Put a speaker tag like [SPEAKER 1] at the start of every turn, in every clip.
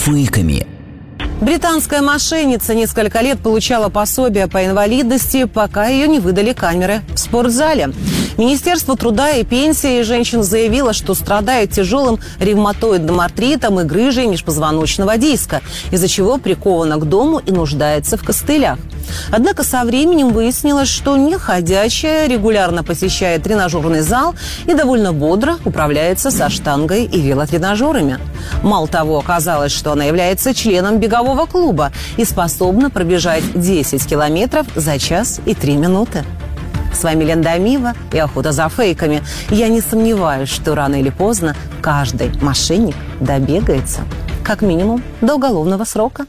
[SPEAKER 1] фейками.
[SPEAKER 2] Британская мошенница несколько лет получала пособие по инвалидности, пока ее не выдали камеры в спортзале. Министерство труда и пенсии женщин заявило, что страдает тяжелым ревматоидным артритом и грыжей межпозвоночного диска, из-за чего прикована к дому и нуждается в костылях. Однако со временем выяснилось, что неходячая регулярно посещает тренажерный зал и довольно бодро управляется со штангой и велотренажерами. Мало того, оказалось, что она является членом бегового клуба и способна пробежать 10 километров за час и 3 минуты. С вами Лена Домиева и «Охота за фейками». Я не сомневаюсь, что рано или поздно каждый мошенник добегается, как минимум, до уголовного срока.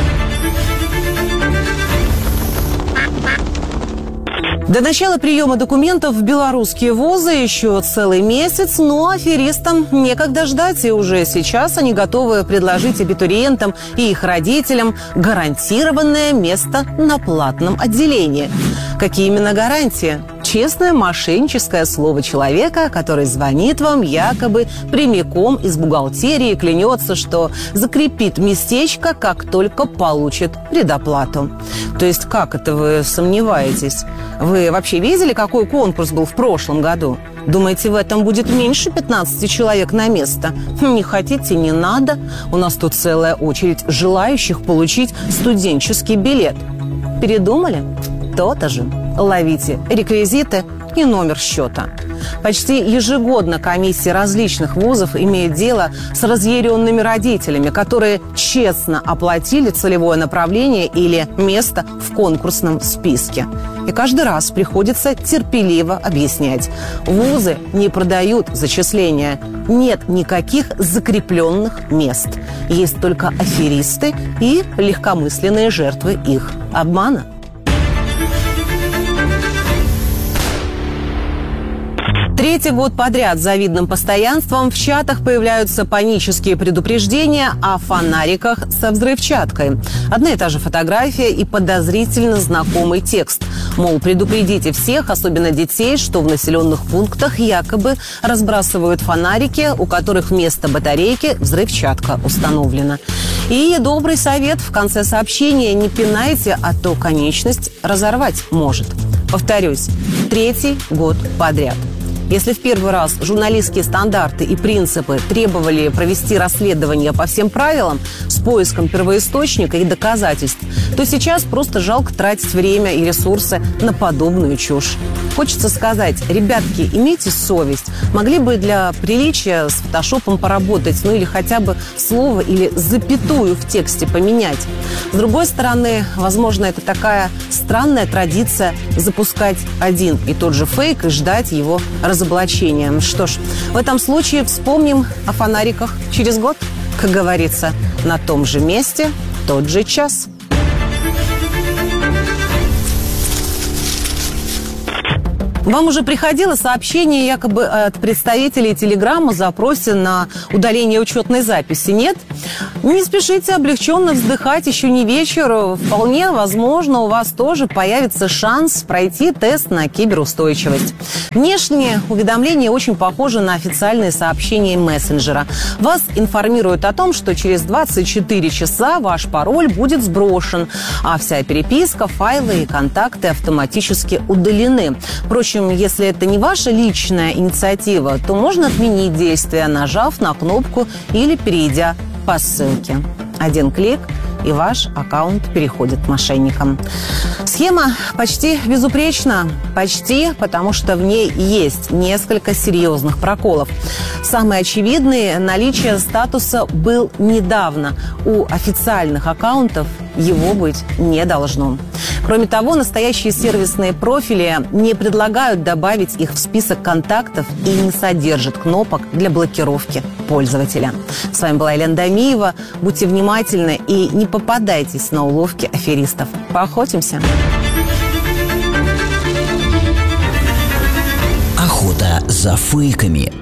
[SPEAKER 2] До начала приема документов в белорусские вузы еще целый месяц, но аферистам некогда ждать, и уже сейчас они готовы предложить абитуриентам и их родителям гарантированное место на платном отделении. Какие именно гарантии? Честное мошенническое слово человека, который звонит вам якобы прямиком из бухгалтерии и клянется, что закрепит местечко, как только получит предоплату. То есть как это вы сомневаетесь? Вы вообще видели, какой конкурс был в прошлом году? Думаете, в этом будет меньше 15 человек на место? Не хотите, не надо. У нас тут целая очередь желающих получить студенческий билет. Передумали? То-то же. Ловите реквизиты и номер счета. Почти ежегодно комиссии различных вузов имеют дело с разъяренными родителями, которые честно оплатили целевое направление или место в конкурсном списке. И каждый раз приходится терпеливо объяснять. Вузы не продают зачисления. Нет никаких закрепленных мест. Есть только аферисты и легкомысленные жертвы их обмана. Третий год подряд с завидным постоянством в чатах появляются панические предупреждения о фонариках со взрывчаткой. Одна и та же фотография и подозрительно знакомый текст. Мол, предупредите всех, особенно детей, что в населенных пунктах якобы разбрасывают фонарики, у которых вместо батарейки взрывчатка установлена. И добрый совет в конце сообщения: не пинайте, а то конечность разорвать может. Повторюсь, третий год подряд. Если в первый раз журналистские стандарты и принципы требовали провести расследование по всем правилам с поиском первоисточника и доказательств, то сейчас просто жалко тратить время и ресурсы на подобную чушь. Хочется сказать: ребятки, имейте совесть. Могли бы для приличия с фотошопом поработать, ну или хотя бы слово или запятую в тексте поменять. С другой стороны, возможно, это такая странная традиция запускать один и тот же фейк и ждать его разоблачения. Что ж, в этом случае вспомним о фонариках через год. Как говорится, на том же месте тот же час. Вам уже приходило сообщение якобы от представителей Телеграм о запросе на удаление учетной записи? Нет? Не спешите облегченно вздыхать, еще не вечер. Вполне возможно, у вас тоже появится шанс пройти тест на киберустойчивость. Внешние уведомления очень похожи на официальные сообщения мессенджера. Вас информируют о том, что через 24 часа ваш пароль будет сброшен, а вся переписка, файлы и контакты автоматически удалены. Впрочем, если это не ваша личная инициатива, то можно отменить действие, нажав на кнопку или перейдя по ссылке. Один клик, и ваш аккаунт переходит к мошенникам. Схема почти безупречна. Почти, потому что в ней есть несколько серьезных проколов. Самый очевидный – наличие статуса «был недавно». У официальных аккаунтов его быть не должно. Кроме того, настоящие сервисные профили не предлагают добавить их в список контактов и не содержат кнопок для блокировки пользователя. С вами была Лена Домиева. Будьте внимательны и не попадайтесь на уловки аферистов. Поохотимся.
[SPEAKER 1] Охота за фейками.